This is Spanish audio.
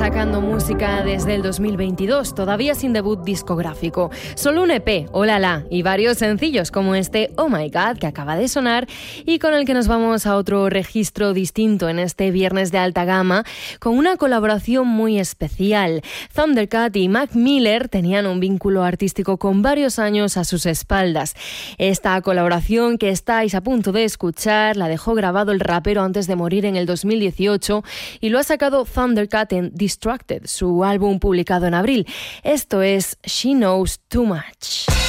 sacando música desde el 2022, todavía sin debut discográfico. Solo un EP, Oh La La, y varios sencillos como este Oh My God, que acaba de sonar y con el que nos vamos a otro registro distinto en este viernes de alta gama, con una colaboración muy especial. Thundercat y Mac Miller tenían un vínculo artístico con varios años a sus espaldas. Esta colaboración que estáis a punto de escuchar la dejó grabado el rapero antes de morir en el 2018 y lo ha sacado Thundercat en Distracted, su álbum publicado en abril. Esto es She Knows Too Much.